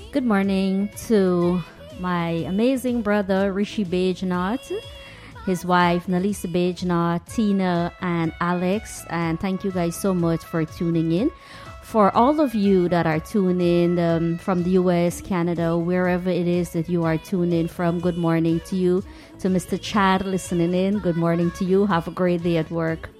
Good morning to my amazing brother Rishi Bejnath, his wife Nalisa Bejnath, Tina, and Alex. And thank you guys so much for tuning in. For all of you that are tuned in from the US, Canada, wherever it is that you are tuned in from, good morning to you. To Mr. Chad listening in, good morning to you. Have a great day at work.